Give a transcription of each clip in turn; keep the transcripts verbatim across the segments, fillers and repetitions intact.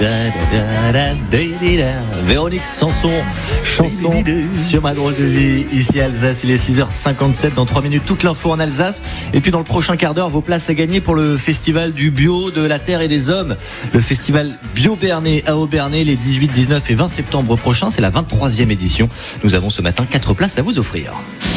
Véronique Sanson, chanson sur Ma drôle de vie, ici à Alsace. Il est six heures cinquante-sept, dans trois minutes toute l'info en Alsace. Et puis dans le prochain quart d'heure, vos places à gagner pour le festival du bio, de la terre et des hommes. Le festival Bio Bernay à Aubernay les dix-huit, dix-neuf et vingt septembre prochains. C'est la vingt-troisième édition. Nous avons ce matin quatre places à vous offrir.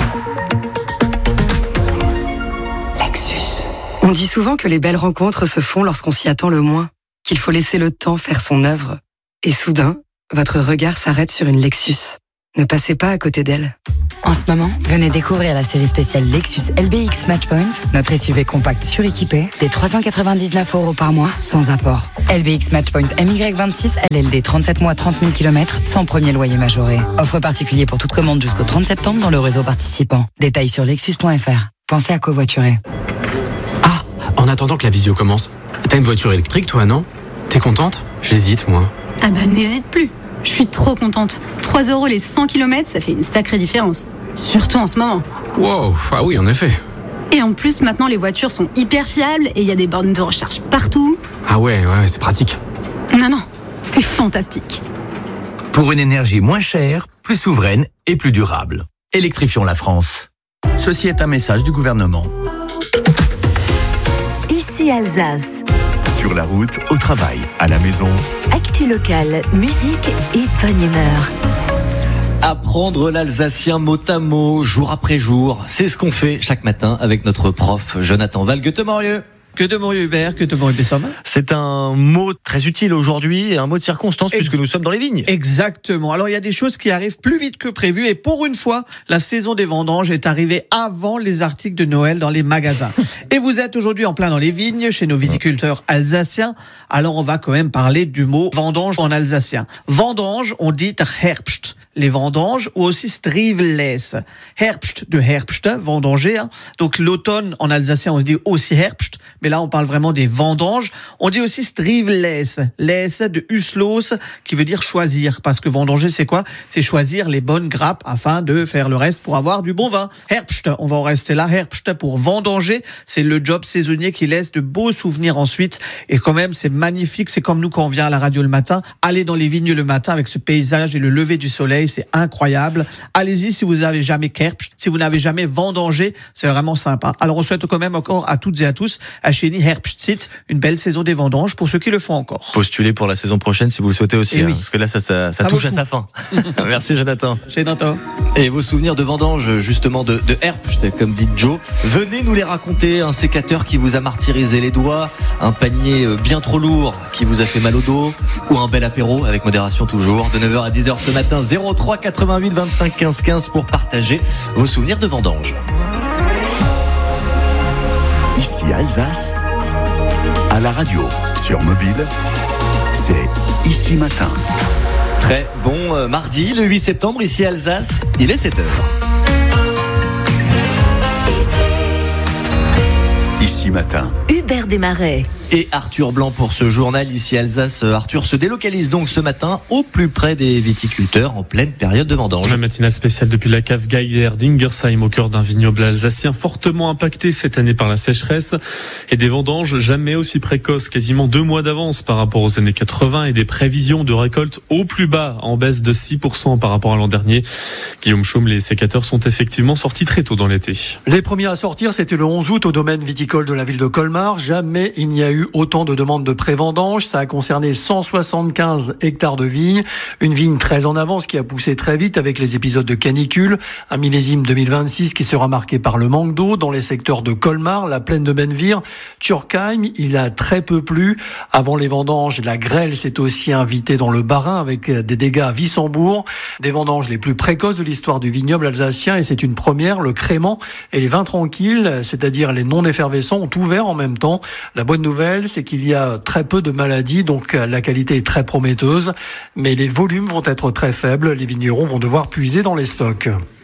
Lexus. On dit souvent que les belles rencontres se font lorsqu'on s'y attend le moins, qu'il faut laisser le temps faire son œuvre. Et soudain, votre regard s'arrête sur une Lexus. Ne passez pas à côté d'elle. En ce moment, venez découvrir la série spéciale Lexus L B X Matchpoint, notre S U V compact suréquipé, des trois cent quatre-vingt-dix-neuf euros par mois, sans apport. L B X Matchpoint M Y vingt-six, L L D trente-sept mois, trente mille kilomètres, sans premier loyer majoré. Offre particulier pour toute commande jusqu'au trente septembre dans le réseau participant. Détails sur lexus point f r. Pensez à covoiturer. Ah, en attendant que la visio commence, t'as une voiture électrique toi, non ? T'es contente ? J'hésite, moi. Ah bah n'hésite plus. Je suis trop contente. trois euros les cent kilomètres, ça fait une sacrée différence. Surtout en ce moment. Wow, ah oui, en effet. Et en plus, maintenant, les voitures sont hyper fiables et il y a des bornes de recharge partout. Ah ouais, ouais, c'est pratique. Non, non, c'est fantastique. Pour une énergie moins chère, plus souveraine et plus durable. Électrifions la France. Ceci est un message du gouvernement. Ici Alsace. Sur la route, au travail, à la maison. Actu locale, musique et bonne humeur. Apprendre l'alsacien mot à mot, jour après jour, c'est ce qu'on fait chaque matin avec notre prof Jonathan Val. Goethe-Morieux. Que de Morieux Hubert, que de Morieux Bessom. C'est un mot très utile aujourd'hui et un mot de circonstance Ex- puisque nous sommes dans les vignes. Exactement. Alors il y a des choses qui arrivent plus vite que prévu et pour une fois, la saison des vendanges est arrivée avant les articles de Noël dans les magasins. Et vous êtes aujourd'hui en plein dans les vignes chez nos viticulteurs alsaciens. Alors on va quand même parler du mot vendange en alsacien. Vendange, on dit Herbst. Les vendanges ou aussi strivles. Herbst de Herbst, vendanger. Hein. Donc l'automne en alsacien on se dit aussi Herbst, mais là on parle vraiment des vendanges. On dit aussi strivles, les de uslos qui veut dire choisir, parce que vendanger c'est quoi ? C'est choisir les bonnes grappes afin de faire le reste pour avoir du bon vin. Herbst, on va en rester là. Herbst pour vendanger, c'est le job saisonnier qui laisse de beaux souvenirs ensuite. Et quand même c'est magnifique, c'est comme nous quand on vient à la radio le matin, aller dans les vignes le matin avec ce paysage et le lever du soleil. C'est incroyable. Allez-y si vous n'avez jamais Herbst, si vous n'avez jamais vendangé, c'est vraiment sympa. Alors on souhaite quand même encore à toutes et à tous, à Chény Herbstzeit, une belle saison des vendanges pour ceux qui le font encore. Postulez pour la saison prochaine si vous le souhaitez aussi, hein, oui. parce que là ça, ça, ça, ça touche à sa fin. Merci Jonathan. Jonathan. Et vos souvenirs de vendange, justement de, de Herbst, comme dit Joe, venez nous les raconter. Un sécateur qui vous a martyrisé les doigts, un panier bien trop lourd qui vous a fait mal au dos, ou un bel apéro avec modération toujours. De neuf heures à dix heures ce matin, zéro trois quatre-vingt-huit vingt-cinq quinze quinze pour partager vos souvenirs de vendange. Ici Alsace, à la radio, sur mobile, c'est Ici Matin. Très bon euh, mardi, le huit septembre, ici Alsace, il est sept heures. Ici Matin. Hubert Desmarais. Et Arthur Blanc pour ce journal ici Alsace. Arthur se délocalise donc ce matin au plus près des viticulteurs en pleine période de vendange. La matinale spéciale depuis la cave Geier d'Ingersheim au cœur d'un vignoble alsacien fortement impacté cette année par la sécheresse et des vendanges jamais aussi précoces, quasiment deux mois d'avance par rapport aux années quatre-vingts et des prévisions de récolte au plus bas en baisse de six pour cent par rapport à l'an dernier. Guillaume Chaume, les sécateurs sont effectivement sortis très tôt dans l'été. Les premiers à sortir, c'était le onze août au domaine viticole de la ville de Colmar. Jamais il n'y a eu autant de demandes de pré-vendange. Ça a concerné cent soixante-quinze hectares de vignes. Une vigne très en avance qui a poussé très vite avec les épisodes de canicule. Un millésime deux mille vingt-six qui sera marqué par le manque d'eau dans les secteurs de Colmar, la plaine de Benvir, Turkheim. Il a très peu plu. Avant les vendanges, la grêle s'est aussi invitée dans le Bas-Rhin avec des dégâts à Wissembourg. Des vendanges les plus précoces de l'histoire du vignoble alsacien et c'est une première. Le crément et les vins tranquilles, c'est-à-dire les non effervescents, ont ouvert en même temps. La bonne nouvelle, c'est qu'il y a très peu de maladies, donc la qualité est très prometteuse, mais les volumes vont être très faibles, les vignerons vont devoir puiser dans les stocks.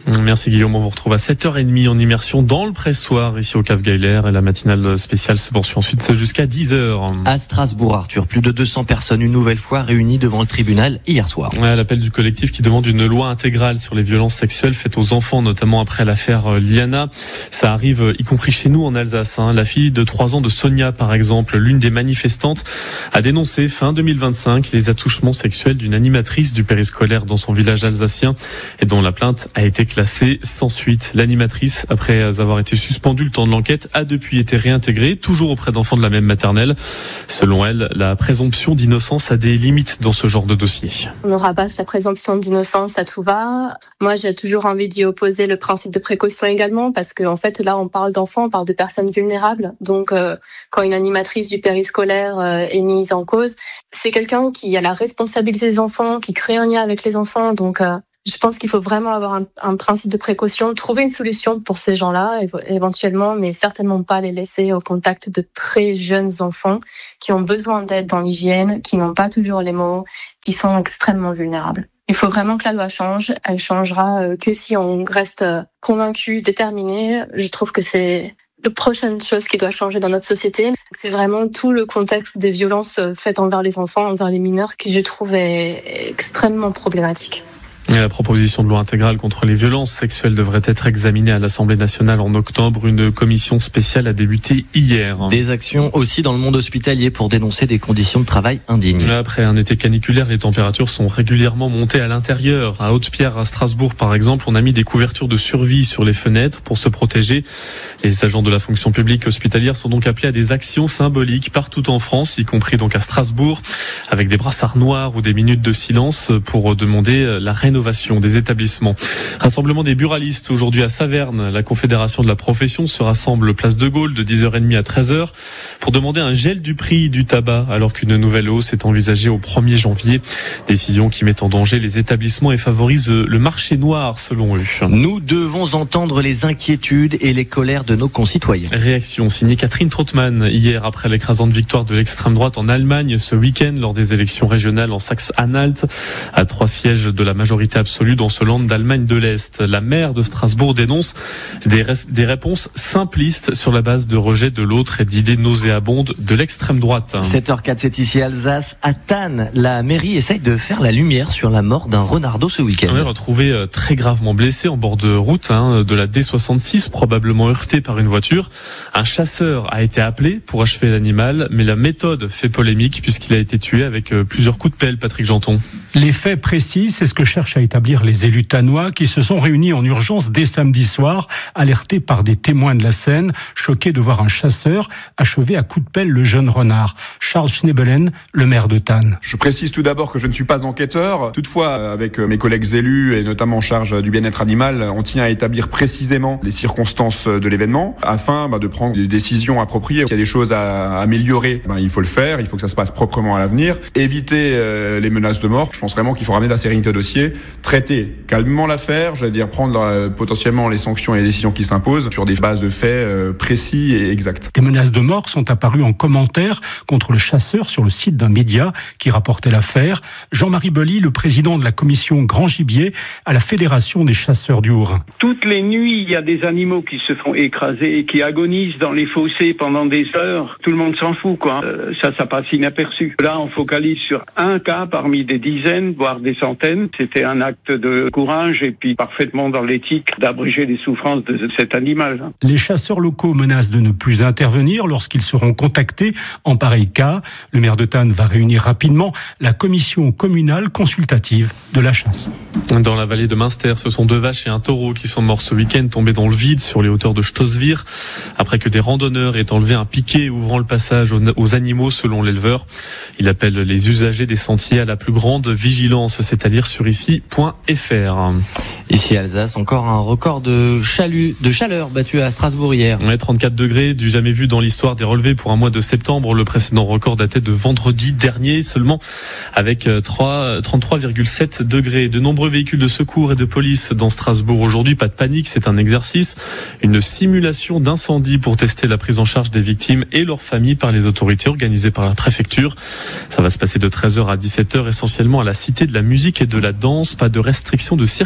Merci Guillaume, on vous retrouve à sept heures trente en immersion dans le pressoir ici au Cave Gayler et la matinale spéciale se poursuit ensuite jusqu'à dix heures. À Strasbourg, Arthur, plus de deux cents personnes une nouvelle fois réunies devant le tribunal hier soir. Ouais, à l'appel du collectif qui demande une loi intégrale sur les violences sexuelles faites aux enfants, notamment après l'affaire Liana. Ça arrive y compris chez nous en Alsace. Hein. La fille de trois ans de Sonia, par exemple, l'une des manifestantes, a dénoncé fin deux mille vingt-cinq les attouchements sexuels d'une animatrice du périscolaire dans son village alsacien et dont la plainte a été classée sans suite. L'animatrice, après avoir été suspendue le temps de l'enquête, a depuis été réintégrée, toujours auprès d'enfants de la même maternelle. Selon elle, la présomption d'innocence a des limites dans ce genre de dossier. On n'aura pas la présomption d'innocence à tout va. Moi, j'ai toujours envie d'y opposer le principe de précaution également, parce que en fait, là, on parle d'enfants, on parle de personnes vulnérables. Donc, euh, quand une animatrice du périscolaire euh, est mise en cause, c'est quelqu'un qui a la responsabilité des enfants, qui crée un lien avec les enfants. Donc, euh, je pense qu'il faut vraiment avoir un, un principe de précaution, trouver une solution pour ces gens-là, éventuellement, mais certainement pas les laisser au contact de très jeunes enfants qui ont besoin d'aide dans l'hygiène, qui n'ont pas toujours les mots, qui sont extrêmement vulnérables. Il faut vraiment que la loi change. Elle changera que si on reste convaincu, déterminé. Je trouve que c'est la prochaine chose qui doit changer dans notre société. C'est vraiment tout le contexte des violences faites envers les enfants, envers les mineurs, qui je trouve est extrêmement problématique. Et la proposition de loi intégrale contre les violences sexuelles devrait être examinée à l'Assemblée nationale en octobre. Une commission spéciale a débuté hier. Des actions aussi dans le monde hospitalier pour dénoncer des conditions de travail indignes. Après un été caniculaire, les températures sont régulièrement montées à l'intérieur. À Haute-Pierre, à Strasbourg par exemple, on a mis des couvertures de survie sur les fenêtres pour se protéger. Les agents de la fonction publique hospitalière sont donc appelés à des actions symboliques partout en France, y compris donc à Strasbourg, avec des brassards noirs ou des minutes de silence pour demander la rénovation des établissements. Rassemblement des buralistes aujourd'hui à Saverne. La Confédération de la profession se rassemble place de Gaulle de dix heures trente à treize heures pour demander un gel du prix du tabac alors qu'une nouvelle hausse est envisagée au premier janvier. Décision qui met en danger les établissements et favorise le marché noir selon eux. Nous devons entendre les inquiétudes et les colères de nos concitoyens. Réaction signée Catherine Trautmann hier après l'écrasante victoire de l'extrême droite en Allemagne ce week-end lors des élections régionales en Saxe-Anhalt à trois sièges de la majorité absolue dans ce land d'Allemagne de l'Est. La maire de Strasbourg dénonce des, res- des réponses simplistes sur la base de rejet de l'autre et d'idées nauséabondes de l'extrême droite. sept heures zéro quatre, c'est ici Alsace. À Thann, la mairie essaye de faire la lumière sur la mort d'un renardeau ce week-end. On est retrouvé très gravement blessé en bord de route hein, de la D soixante-six, probablement heurté par une voiture. Un chasseur a été appelé pour achever l'animal, mais la méthode fait polémique puisqu'il a été tué avec plusieurs coups de pelle, Patrick Janton. Les faits précis, c'est ce que cherchent à établir les élus thannois qui se sont réunis en urgence dès samedi soir, alertés par des témoins de la scène, choqués de voir un chasseur achever à coups de pelle le jeune renard. Charles Schnebelen, le maire de Thann. Je précise tout d'abord que je ne suis pas enquêteur. Toutefois, avec mes collègues élus et notamment en charge du bien-être animal, on tient à établir précisément les circonstances de l'événement afin bah, de prendre des décisions appropriées. S'il y a des choses à améliorer, bah, il faut le faire, il faut que ça se passe proprement à l'avenir. Éviter euh, les menaces de mort, je pense vraiment qu'il faut ramener de la sérénité au dossier, traiter calmement l'affaire, j'allais dire prendre euh, potentiellement les sanctions et les décisions qui s'imposent sur des bases de faits euh, précis et exacts. Des menaces de mort sont apparues en commentaire contre le chasseur sur le site d'un média qui rapportait l'affaire. Jean-Marie Belly, le président de la commission Grand Gibier à la Fédération des chasseurs du Haut-Rhin. Toutes les nuits, il y a des animaux qui se font écraser et qui agonisent dans les fossés pendant des heures. Tout le monde s'en fout, quoi. Euh, ça, ça passe inaperçu. Là, on focalise sur un cas parmi des dizaines, voire des centaines. C'était un acte de courage et puis parfaitement dans l'éthique d'abréger les souffrances de cet animal. Les chasseurs locaux menacent de ne plus intervenir lorsqu'ils seront contactés en pareil cas. Le maire de Thann va réunir rapidement la commission communale consultative de la chasse. Dans la vallée de Münster, ce sont deux vaches et un taureau qui sont morts ce week-end, tombés dans le vide sur les hauteurs de Stoßwir, après que des randonneurs aient enlevé un piquet ouvrant le passage aux animaux selon l'éleveur. Il appelle les usagers des sentiers à la plus grande vigilance, c'est à dire sur ici point f r. Ici Alsace, encore un record de, chalut, de chaleur battu à Strasbourg hier. Ouais, trente-quatre degrés, du jamais vu dans l'histoire des relevés pour un mois de septembre. Le précédent record datait de vendredi dernier seulement, avec trente-trois virgule sept degrés. De nombreux véhicules de secours et de police dans Strasbourg aujourd'hui. Pas de panique, c'est un exercice, une simulation d'incendie pour tester la prise en charge des victimes et leurs familles par les autorités organisées par la préfecture. Ça va se passer de treize heures à dix-sept heures, essentiellement à la Cité de la musique et de la danse. Pas de restriction de circulation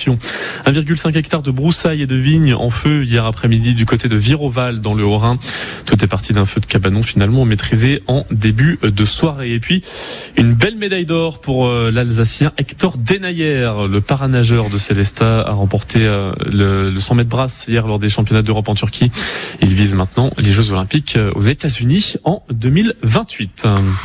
circulation. un virgule cinq hectare de broussailles et de vignes en feu hier après-midi du côté de Viroval dans le Haut-Rhin. Tout est parti d'un feu de cabanon finalement maîtrisé en début de soirée. Et puis, une belle médaille d'or pour euh, l'Alsacien Hector Denayer, le paranageur de Célestat, a remporté euh, le, le cent mètres brasse hier lors des championnats d'Europe en Turquie. Il vise maintenant les Jeux Olympiques aux États-Unis en deux mille vingt-huit.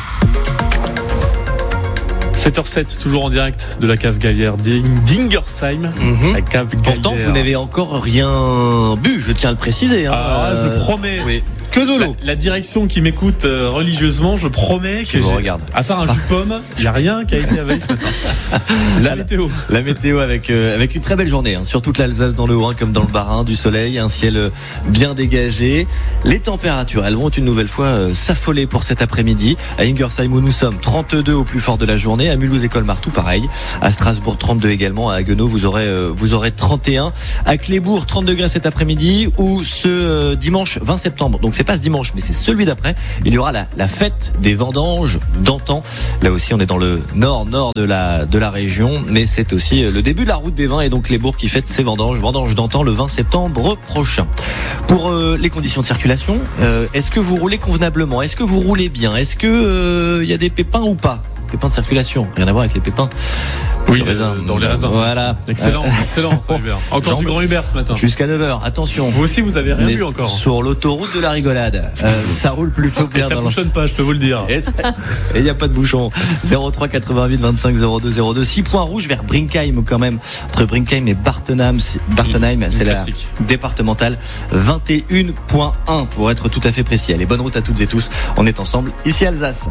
sept heures sept, toujours en direct de la cave Gaillère d'Ingersheim. Mmh. La cave Pourtant, Gaillère. vous n'avez encore rien bu, je tiens à le préciser. Hein. Ah, je promets. Oui. Que de l'eau. La, la direction qui m'écoute euh, religieusement, je promets que je vous regarde. À part un jus de pomme, il n'y a rien qui a été avalé ce matin. La, la météo. La météo avec euh, avec une très belle journée hein, sur toute l'Alsace, dans le Haut-Rhin comme dans le Bas-Rhin, du soleil, un ciel bien dégagé. Les températures, elles vont une nouvelle fois euh, s'affoler pour cet après-midi. À Ingersheim où nous sommes, trente-deux au plus fort de la journée. À Mulhouse et Colmar, tout pareil. À Strasbourg, trente-deux également. À Haguenau, vous aurez euh, vous aurez trente et un. À Clébourg, trente degrés cet après-midi. Ou ce euh, dimanche vingt septembre. Donc c'est pas ce dimanche, mais c'est celui d'après. Il y aura la, la fête des vendanges d'antan. Là aussi, on est dans le nord-nord de la, de la région, mais c'est aussi le début de la route des vins et donc Clébourg qui fête ses vendanges, vendanges d'antan le vingt septembre prochain. Pour euh, les conditions de circulation, euh, est-ce que vous roulez convenablement? Est-ce que vous roulez bien? Est-ce que il euh, y a des pépins ou pas? Pépins de circulation, rien à voir avec les pépins. Oui, les raisins, dans les raisins. Voilà. Excellent, excellent, ça, Hubert. Encore Jean, du grand Hubert ce matin. Jusqu'à neuf heures, attention. Vous aussi, vous avez rien vu encore. Sur l'autoroute de la rigolade. Euh, ça roule plutôt bien. Et ça dans bouchonne pas, je peux vous le dire. Et il n'y a pas de bouchon. zéro trois quatre-vingt-huit vingt-cinq zéro deux zéro deux. six points rouges vers Brinkheim quand même. Entre Brinkheim et Bartenheim, Bartenheim, une, c'est une la départementale. vingt et un virgule un pour être tout à fait précis. Allez, bonne route à toutes et tous. On est ensemble ici à Alsace.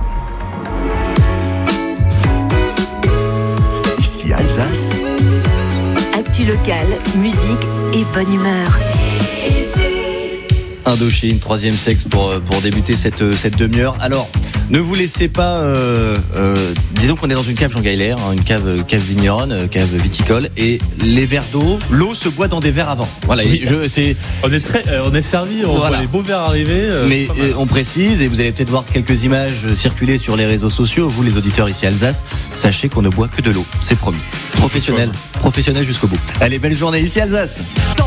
Alsace. Actu local, musique et bonne humeur. Indochine, troisième sexe pour pour débuter cette cette demi-heure. Alors, ne vous laissez pas. Euh, euh, disons qu'on est dans une cave Jean Gaillère, hein, une cave cave vigneronne, cave viticole, et les verres d'eau, l'eau se boit dans des verres avant. Voilà. Oui. Je, c'est. On est très, on est servi, on voilà. voit les beaux verres arriver. Euh, Mais euh, on précise, et vous allez peut-être voir quelques images circuler sur les réseaux sociaux. Vous, les auditeurs ici à Alsace, sachez qu'on ne boit que de l'eau. C'est promis. Professionnel, professionnel jusqu'au bout. Allez, belle journée ici à Alsace.